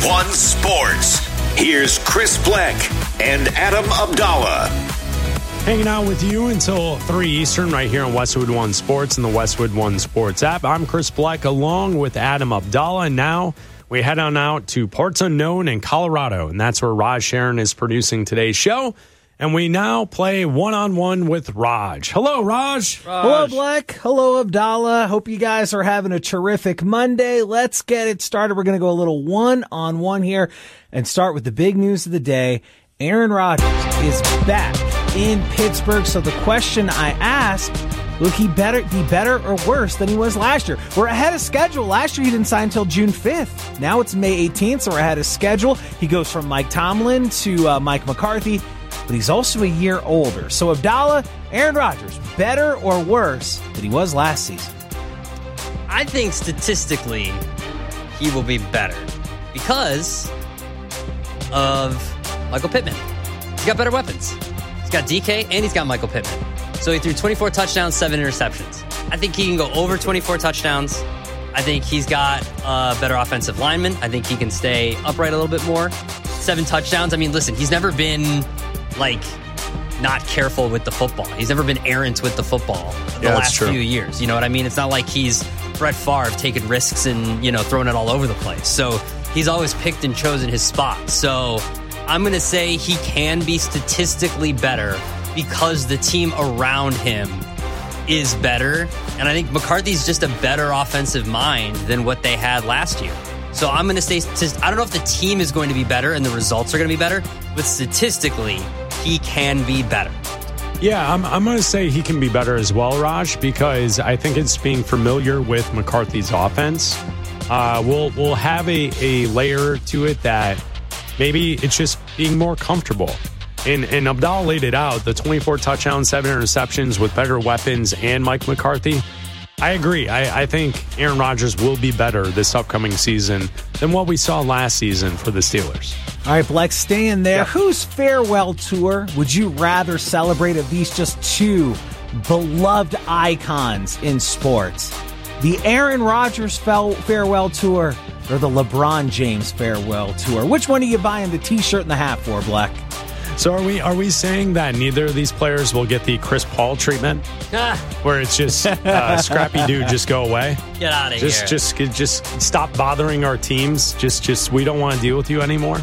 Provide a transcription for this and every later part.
One Sports. Here's Chris Bleck and Adam Abdallah. Hanging out with you until 3 Eastern right here on Westwood One Sports and the Westwood One Sports app. I'm Chris Bleck along with Adam Abdallah. And now we head on out to parts unknown in Colorado. And that's where Raj Sharon is producing today's show. And we now play one-on-one with Raj. Hello, Raj. Hello, Bleck. Hello, Abdallah. Hope you guys are having a terrific Monday. Let's get it started. We're going to go a little one-on-one here and start with the big news of the day. Aaron Rodgers is back in Pittsburgh. So the question I ask, will he be better or worse than he was last year? We're ahead of schedule. Last year he didn't sign until June 5th. Now it's May 18th, so we're ahead of schedule. He goes from Mike Tomlin to Mike McCarthy, but he's also a year older. So Abdallah, Aaron Rodgers, better or worse than he was last season? I think statistically he will be better because of Michael Pittman. He's got better weapons. He's got DK and he's got Michael Pittman. So he threw 24 touchdowns, 7 interceptions. I think he can go over 24 touchdowns. I think he's got a better offensive lineman. I think he can stay upright a little bit more. 7 touchdowns. I mean, listen, he's never been, not careful with the football. He's never been errant with the football the last few years. You know what I mean? It's not like he's Brett Favre taking risks and, throwing it all over the place. So he's always picked and chosen his spot. So I'm going to say he can be statistically better because the team around him is better. And I think McCarthy's just a better offensive mind than what they had last year. So I'm going to say, I don't know if the team is going to be better and the results are going to be better, but statistically, he can be better. Yeah, I'm going to say he can be better as well, Raj, because I think it's being familiar with McCarthy's offense. We'll have a layer to it that maybe it's just being more comfortable. And Abdallah laid it out, the 24 touchdowns, 7 interceptions with better weapons and Mike McCarthy. I agree. I think Aaron Rodgers will be better this upcoming season than what we saw last season for the Steelers. All right, Bleck, staying there. Yeah. Whose farewell tour would you rather celebrate of these just two beloved icons in sports? The Aaron Rodgers farewell tour or the LeBron James farewell tour? Which one are you buying the T-shirt and the hat for, Bleck? So are we saying that neither of these players will get the Chris Paul treatment, where it's just scrappy dude, just go away, get out of here, just stop bothering our teams, just we don't want to deal with you anymore?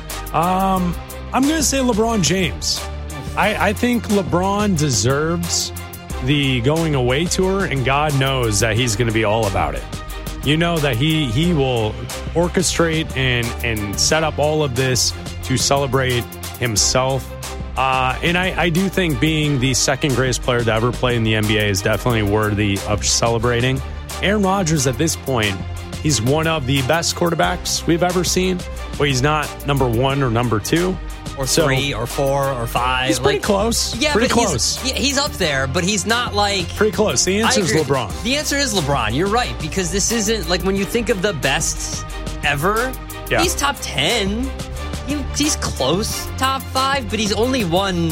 I'm going to say LeBron James. I think LeBron deserves the going away tour, and God knows that he's going to be all about it. You know that he will orchestrate and set up all of this to celebrate himself. And I do think being the second greatest player to ever play in the NBA is definitely worthy of celebrating. Aaron Rodgers, at this point, he's one of the best quarterbacks we've ever seen, but he's not number 1 or number 2. Or 3 or 4 or 5. He's pretty close. Yeah, pretty close. He's up there, but he's not pretty close. The answer is LeBron. The answer is LeBron. You're right, because this isn't when you think of the best ever, he's top 10. He's close, top 5, but he's only won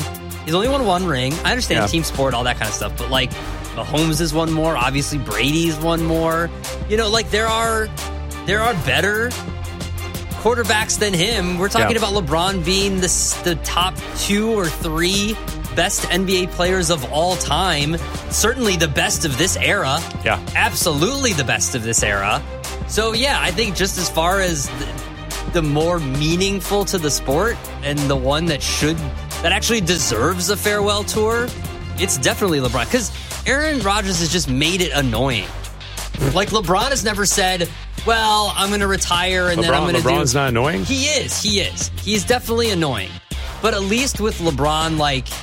1 ring. I understand team sport, all that kind of stuff, but Mahomes has won more. Obviously, Brady's won more. There are better quarterbacks than him. We're talking about LeBron being the top 2 or 3 best NBA players of all time. Certainly the best of this era. Yeah, absolutely the best of this era. So I think just as far as the more meaningful to the sport and the one that actually deserves a farewell tour, it's definitely LeBron. Because Aaron Rodgers has just made it annoying. LeBron has never said, well, I'm going to retire and then I'm going to do... LeBron's not annoying? He is. He's definitely annoying. But at least with LeBron,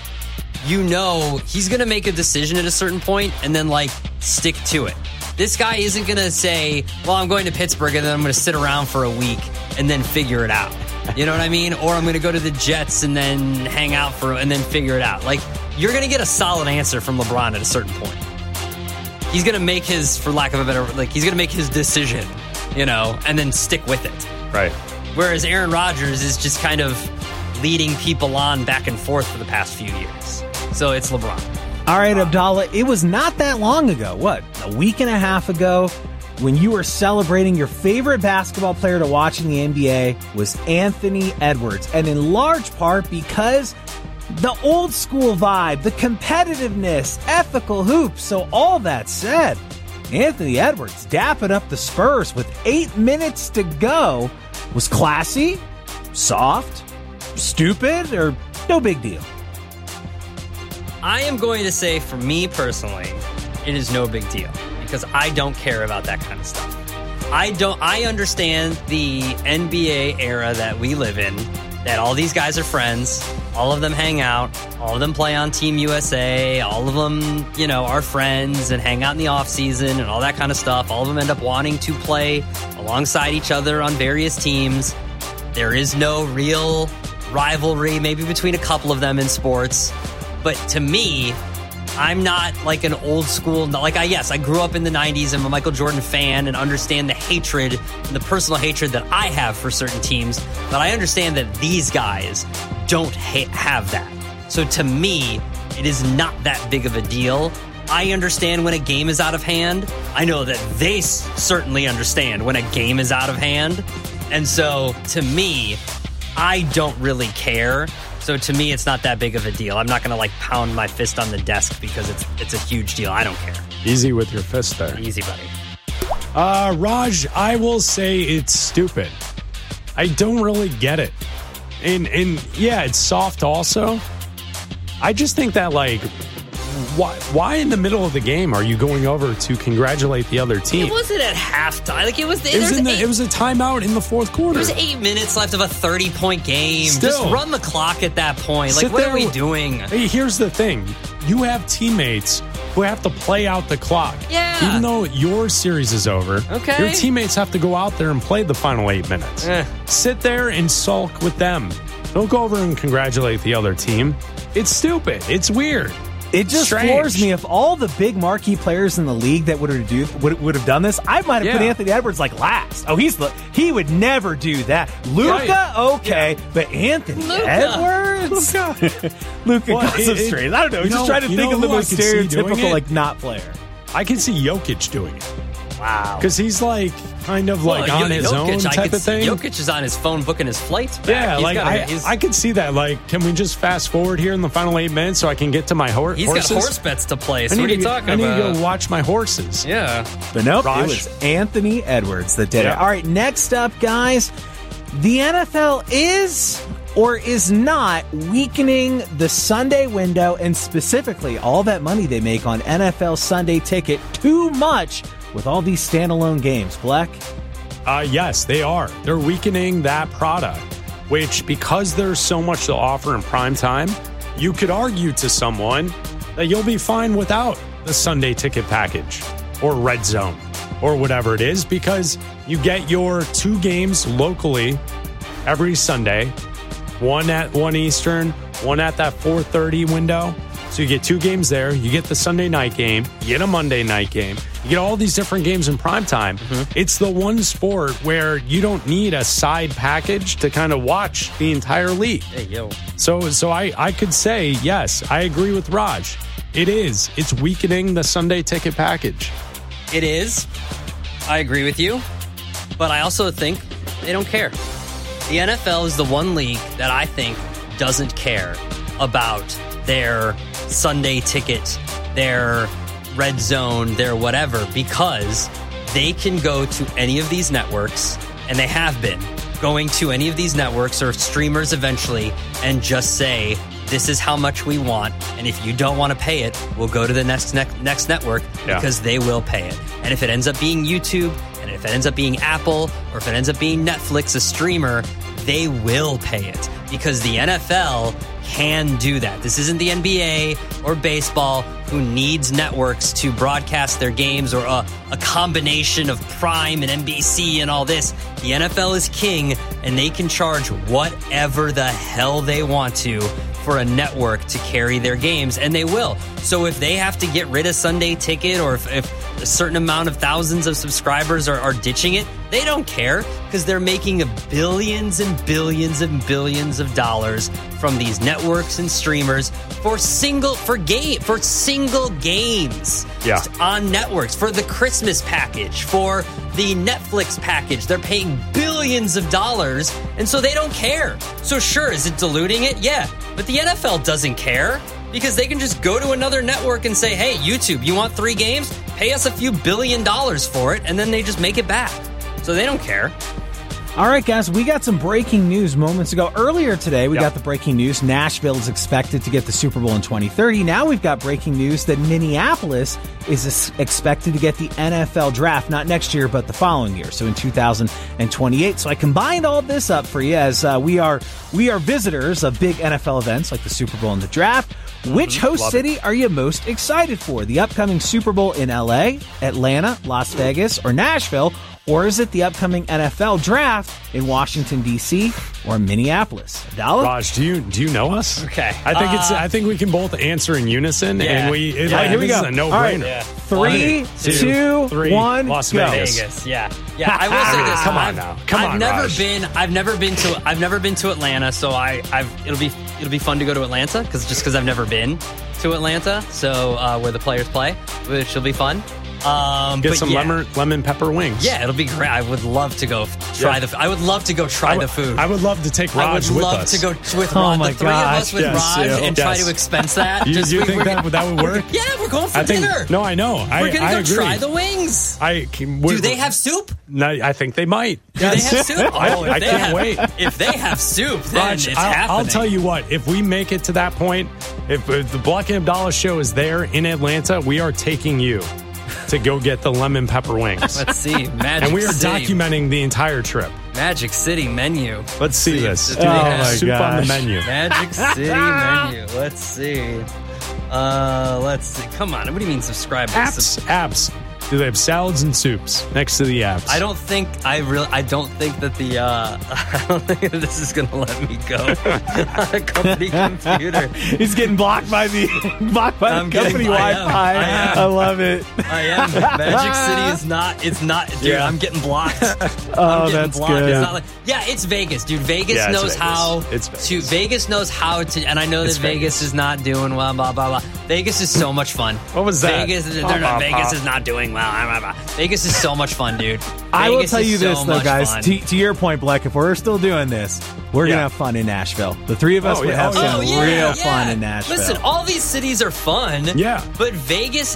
he's going to make a decision at a certain point and then, stick to it. This guy isn't going to say, well, I'm going to Pittsburgh and then I'm going to sit around for a week and then figure it out. You know what I mean? Or I'm going to go to the Jets and then hang out and then figure it out. You're going to get a solid answer from LeBron at a certain point. He's going to make his, for lack of a better, he's going to make his decision, and then stick with it. Right. Whereas Aaron Rodgers is just kind of leading people on back and forth for the past few years. So it's LeBron. All right, Abdallah, it was not that long ago. What, a week and a half ago? when you were celebrating your favorite basketball player to watch in the NBA was Anthony Edwards. And in large part because the old school vibe, the competitiveness, ethical hoops. So all that said, Anthony Edwards dapping up the Spurs with 8 minutes to go was classy, soft, stupid, or no big deal. I am going to say, for me personally, it is no big deal because I don't care about that kind of stuff. I understand the NBA era that we live in, that all these guys are friends, all of them hang out, all of them play on Team USA, all of them, are friends and hang out in the off season and all that kind of stuff. All of them end up wanting to play alongside each other on various teams. There is no real rivalry, maybe between a couple of them in sports. But to me, I'm not like an old school, I grew up in the 90s. I'm a Michael Jordan fan and understand the hatred and the personal hatred that I have for certain teams. But I understand that these guys don't have that. So to me, it is not that big of a deal. I understand when a game is out of hand. I know that they certainly understand when a game is out of hand. And so to me, I don't really care. So to me, it's not that big of a deal. I'm not going to pound my fist on the desk because it's a huge deal. I don't care. Easy with your fist there. Easy, buddy. Raj, I will say it's stupid. I don't really get it. And yeah, it's soft also. I just think that why in the middle of the game are you going over to congratulate the other team? It wasn't at halftime. It was a timeout in the fourth quarter. There's 8 minutes left of a 30-point game. Still, just run the clock at that point. What are we doing? Hey, here's the thing. You have teammates who have to play out the clock. Yeah. Even though your series is over, okay, your teammates have to go out there and play the final 8 minutes. Sit there and sulk with them. Don't go over and congratulate the other team. It's stupid. It's weird. It just floors me. If all the big marquee players in the league that would have done this, I might have put Anthony Edwards last. Oh, he would never do that. Luka, okay, but Anthony Edwards, Luka concentrates. I don't know. Just trying to think of the most stereotypical not player. I can see Jokic doing it. Wow, because he's on his own type of thing. Jokic is on his phone booking his flights back. Yeah, I could see that. Can we just fast forward here in the final 8 minutes so I can get to my horses? He's got horse bets to play. So what are you talking about? I need to go watch my horses. Yeah. But nope, Raj. It was Anthony Edwards that did it. All right, next up, guys. The NFL is or is not weakening the Sunday window and specifically all that money they make on NFL Sunday Ticket too much with all these standalone games. Black? Yes, they are. They're weakening that product, which because there's so much to offer in prime time, you could argue to someone that you'll be fine without the Sunday Ticket package or Red Zone or whatever it is because you get your 2 games locally every Sunday, one at 1 Eastern, one at that 4:30 window. So you get 2 games there. You get the Sunday night game. You get a Monday night game. You get all these different games in primetime. Mm-hmm. It's the one sport where you don't need a side package to kind of watch the entire league. Hey, yo. So I could say, yes, I agree with Raj. It is. It's weakening the Sunday Ticket package. It is. I agree with you. But I also think they don't care. The NFL is the one league that I think doesn't care about their Sunday Ticket, their Red Zone, their whatever, because they can go to any of these networks, and they have been going to any of these networks or streamers eventually, and just say, this is how much we want, and if you don't want to pay it, we'll go to the next network because they will pay it. And if it ends up being YouTube, and if it ends up being Apple, or if it ends up being Netflix, a streamer, they will pay it because the NFL can do that. This isn't the NBA or baseball who needs networks to broadcast their games or a combination of Prime and NBC and all this. The NFL is king and they can charge whatever the hell they want to for a network to carry their games, and they will. So if they have to get rid of Sunday Ticket, or if a certain amount of thousands of subscribers are ditching it, they don't care, because they're making billions and billions and billions of dollars from these networks and streamers for single games on networks, for the Christmas package, for the Netflix package. They're paying billions of dollars, and so they don't care. So sure, is it diluting it? Yeah, but the NFL doesn't care, because they can just go to another network and say, hey, YouTube, you want 3 games? Pay us a few $1 billion for it, and then they just make it back. So they don't care. All right, guys, we got some breaking news moments ago. Earlier today, we got the breaking news. Nashville is expected to get the Super Bowl in 2030. Now we've got breaking news that Minneapolis is expected to get the NFL draft, not next year, but the following year, so in 2028. So I combined all this up for you, as we are visitors of big NFL events like the Super Bowl and the draft. Which host city are you most excited for? The upcoming Super Bowl in LA, Atlanta, Las Vegas, or Nashville? Or is it the upcoming NFL draft in Washington, D.C. or Minneapolis? Adala? Raj, do you know us? Okay. I think we can both answer in unison, and here we go. Is a no-brainer. Right. 3, 2, 1, Las go. Vegas. Yeah. I will say this. Come on now. I've never been to Atlanta, so it'll be fun to go to Atlanta, because I've never been to Atlanta, so where the players play, which will be fun. Get some lemon pepper wings. Yeah, it'll be great. I would love to go try the food. I would love to food. I would love to take Raj with us. I would love to go with Raj. My the 3 of us with gosh. Raj and try to expense that. You think that would work? Yeah, we're going for dinner. No, I know. We're going to go agree. try the wings. Do they have soup? No, I think they might. Do they have soup? I can't wait. If they have soup, then Raj, it's happening. I'll tell you what. If we make it to that point, if the Black and Abdallah show is there in Atlanta, we are taking you to go get the lemon pepper wings. Let's see. And we are documenting the entire trip. Magic City menu. Let's see this. Do they have soup on the menu? Magic City menu. Let's see. Come on. What do you mean subscribe? Apps. Do they have salads and soups next to the apps? I don't think that this is going to let me go on a company computer. He's getting blocked by the company Wi-Fi. I love it. I am. Magic City is not. It's not. Dude, Yeah. I'm getting blocked. That's good. It's not it's Vegas, dude. Vegas knows how to. Vegas knows how to. And I know that Vegas is not doing well. Blah blah blah. Vegas is so much fun. What was that? Vegas is not doing well. Vegas is so much fun, dude. I will tell you this, though, guys. To your point, Black, if we're still doing this, we're going to have fun in Nashville. The 3 of us would have some real fun in Nashville. Listen, all these cities are fun. Yeah. But Vegas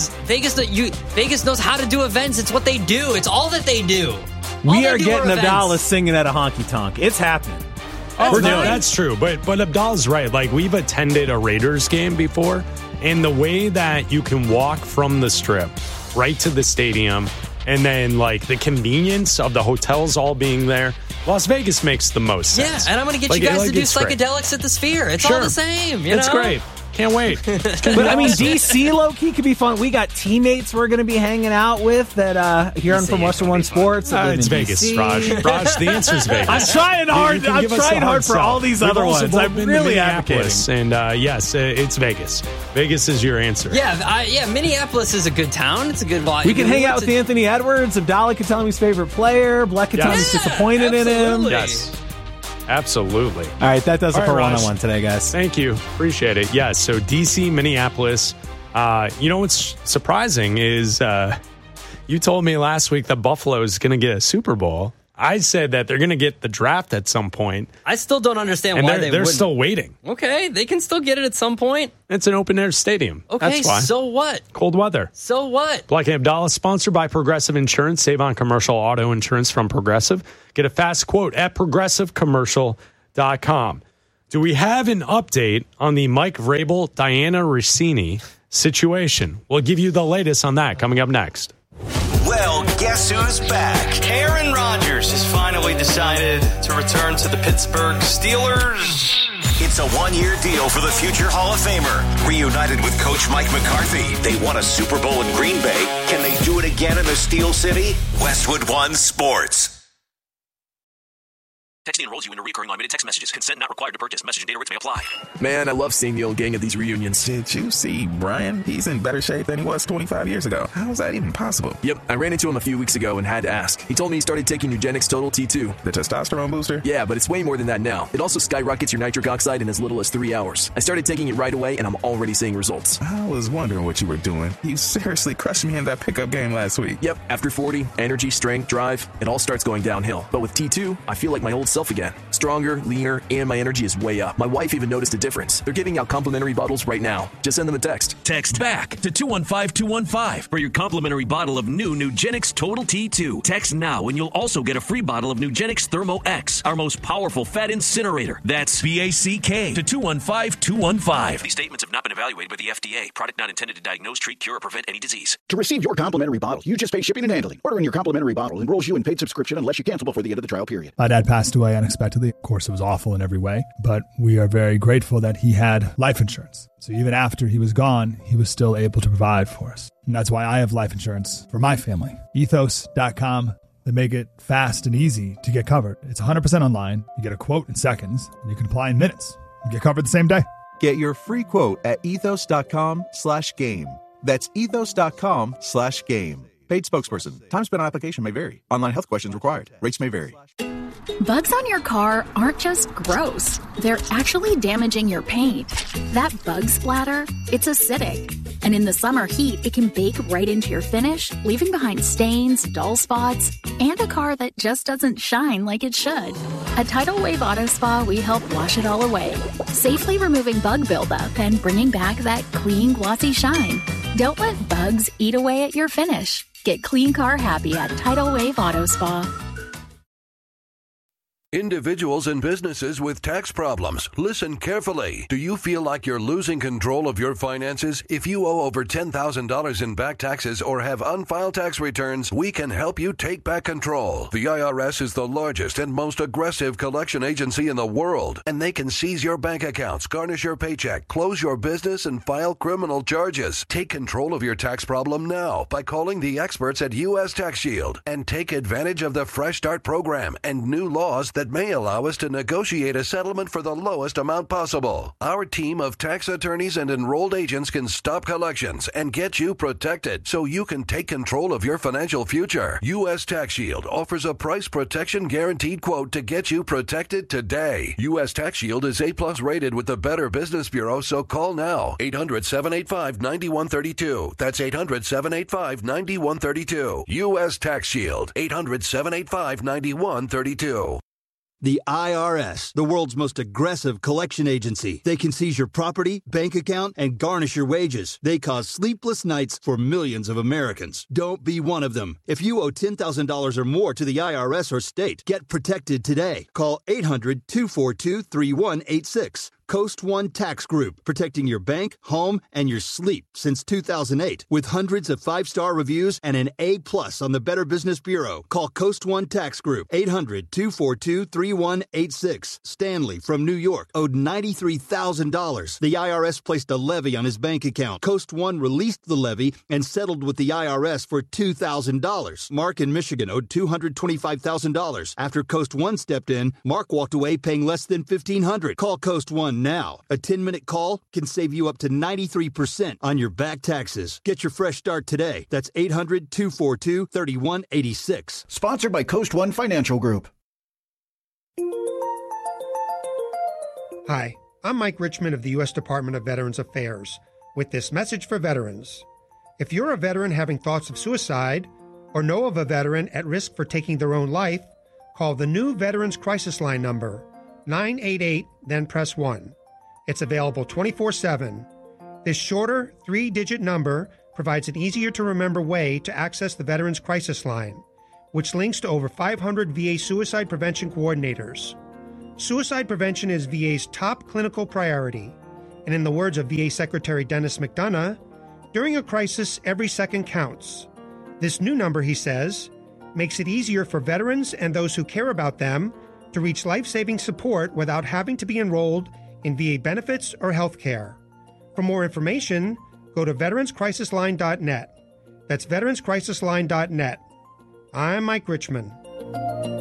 knows how to do events. It's what they do. It's all that they do. We are getting Abdallah singing at a honky tonk. It's happening. That's true. But Abdallah's right. Like, we've attended a Raiders game before, and the way that you can walk from the Strip right to the stadium, and then like the convenience of the hotels all being there, Las Vegas makes the most sense. Yeah, and I'm going to get you guys to do psychedelics at the Sphere. It's all the same. It's great. Can't wait. But I mean, DC low-key could be fun. We got teammates we're going to be hanging out with that here on from Western One Sports. It's Vegas, Raj. The answer is Vegas. I'm trying hard. I'm trying hard for all these other ones. I'm really advocating. And yes, it's Vegas. Vegas is your answer. Yeah, Minneapolis is a good town. It's a good vibe. We can hang out with Anthony Edwards. Abdallah can tell him his favorite player. Black can tell him he's disappointed in him. Yes. Absolutely. All right, that does it for one-on-one today, guys. Thank you. Appreciate it. Yes, so DC, Minneapolis. What's surprising is you told me last week that Buffalo is going to get a Super Bowl. I said that they're going to get the draft at some point. I still don't understand why they're still waiting. Okay, they can still get it at some point. It's an open-air stadium. Okay, that's why. So what? Cold weather. So what? Black and Abdallah, sponsored by Progressive Insurance. Save on commercial auto insurance from Progressive. Get a fast quote at progressivecommercial.com. Do we have an update on the Mike Vrabel, Diana Rossini situation? We'll give you the latest on that coming up next. Well, guess who's back? Aaron Rodgers has finally decided to return to the Pittsburgh Steelers. It's a one-year deal for the future Hall of Famer. Reunited with Coach Mike McCarthy, they won a Super Bowl in Green Bay. Can they do it again in the Steel City? Westwood One Sports. Texting enrolls you into recurring automated text messages. Consent not required to purchase. Message and data rates may apply. Man, I love seeing the old gang at these reunions. Did you see Brian? He's in better shape than he was 25 years ago. How is that even possible? Yep, I ran into him a few weeks ago and had to ask. He told me he started taking Nugenix Total T2. The testosterone booster? Yeah, but it's way more than that now. It also skyrockets your nitric oxide in as little as 3 hours. I started taking it right away, and I'm already seeing results. I was wondering what you were doing. You seriously crushed me in that pickup game last week. Yep, after 40, energy, strength, drive, it all starts going downhill. But with T2, I feel like my old self again. Stronger, leaner, and my energy is way up. My wife even noticed a difference. They're giving out complimentary bottles right now. Just send them a text. Text BACK to 215-215 for your complimentary bottle of new Nugenix Total T2. Text now and you'll also get a free bottle of Nugenix Thermo X, our most powerful fat incinerator. That's BACK to 215-215. These statements have not been evaluated by the FDA. Product not intended to diagnose, treat, cure, or prevent any disease. To receive your complimentary bottle, you just pay shipping and handling. Ordering your complimentary bottle enrolls you in paid subscription unless you cancel before the end of the trial period. My dad passed away unexpectedly. Of course, it was awful in every way, but we are very grateful that he had life insurance. So even after he was gone, he was still able to provide for us. And that's why I have life insurance for my family. Ethos.com. They make it fast and easy to get covered. It's 100% online. You get a quote in seconds, and you can apply in minutes. You get covered the same day. Get your free quote at ethos.com/game. That's ethos.com/game. Paid spokesperson. Time spent on application may vary. Online health questions required. Rates may vary. Bugs on your car aren't just gross. They're actually damaging your paint. That bug splatter, it's acidic. And in the summer heat, it can bake right into your finish, leaving behind stains, dull spots, and a car that just doesn't shine like it should. At Tidal Wave Auto Spa, we help wash it all away, safely removing bug buildup and bringing back that clean, glossy shine. Don't let bugs eat away at your finish. Get clean car happy at Tidal Wave Auto Spa. Individuals and businesses with tax problems, listen carefully. Do you feel like you're losing control of your finances? If you owe over $10,000 in back taxes or have unfiled tax returns, we can help you take back control. The IRS is the largest and most aggressive collection agency in the world, and they can seize your bank accounts, garnish your paycheck, close your business, and file criminal charges. Take control of your tax problem now by calling the experts at U.S. Tax Shield and take advantage of the Fresh Start program and new laws that may allow us to negotiate a settlement for the lowest amount possible. Our team of tax attorneys and enrolled agents can stop collections and get you protected so you can take control of your financial future. U.S. Tax Shield offers a price protection guaranteed quote to get you protected today. U.S. Tax Shield is A+ rated with the Better Business Bureau, so call now. 800-785-9132. That's 800-785-9132. U.S. Tax Shield. 800-785-9132. The IRS, the world's most aggressive collection agency. They can seize your property, bank account, and garnish your wages. They cause sleepless nights for millions of Americans. Don't be one of them. If you owe $10,000 or more to the IRS or state, get protected today. Call 800-242-3186. Coast One Tax Group, protecting your bank, home, and your sleep since 2008. With hundreds of 5-star reviews and an A+ on the Better Business Bureau. Call Coast One Tax Group, 800-242-3186. Stanley from New York owed $93,000. The IRS placed a levy on his bank account. Coast One released the levy and settled with the IRS for $2,000. Mark in Michigan owed $225,000. After Coast One stepped in, Mark walked away paying less than $1,500. Call Coast One now. A 10-minute call can save you up to 93% on your back taxes. Get your fresh start today. That's 800-242-3186. Sponsored by Coast One Financial Group. Hi, I'm Mike Richmond of the U.S. Department of Veterans Affairs with this message for veterans. If you're a veteran having thoughts of suicide or know of a veteran at risk for taking their own life, call the new Veterans Crisis Line number, 988, then press 1. It's available 24/7. This shorter, 3-digit number provides an easier-to-remember way to access the Veterans Crisis Line, which links to over 500 VA suicide prevention coordinators. Suicide prevention is VA's top clinical priority, and in the words of VA Secretary Dennis McDonough, during a crisis, every second counts. This new number, he says, makes it easier for veterans and those who care about them to reach life-saving support without having to be enrolled in VA benefits or health care. For more information, go to veteranscrisisline.net. That's veteranscrisisline.net. I'm Mike Richmond.